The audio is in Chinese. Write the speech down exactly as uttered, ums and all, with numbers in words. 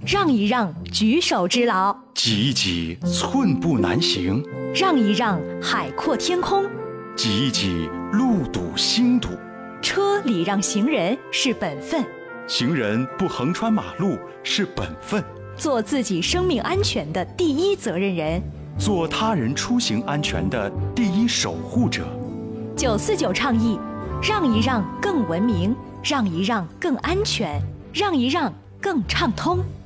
让一让，举手之劳； 挤一挤，寸步难行； 让一让，海阔天空； 挤一挤，路堵心堵。 车礼让行人是本分， 行人不横穿马路是本分。 做自己生命安全的第一责任人， 做他人出行安全的第一守护者。 九四九倡议：让一让更文明，让一让更安全，让一让更畅通。